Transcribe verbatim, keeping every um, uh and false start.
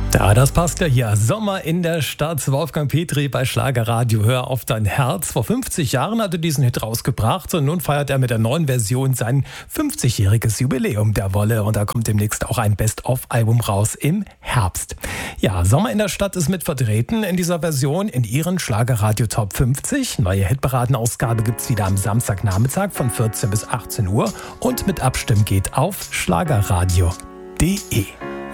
Ja, das passt ja hier. Sommer in der Stadt. Wolfgang Petri bei Schlagerradio. Hör auf dein Herz. Vor fünfzig Jahren hat er diesen Hit rausgebracht und nun feiert er mit der neuen Version sein fünfzigjähriges Jubiläum der Wolle. Und da kommt demnächst auch ein Best-of-Album raus im Herbst. Ja, Sommer in der Stadt ist mit vertreten in dieser Version in ihren Schlagerradio Top fünfzig. Neue Hitparaden-Ausgabe gibt's wieder am Samstagnachmittag von vierzehn bis achtzehn Uhr und mit Abstimmen geht auf schlagerradio punkt de.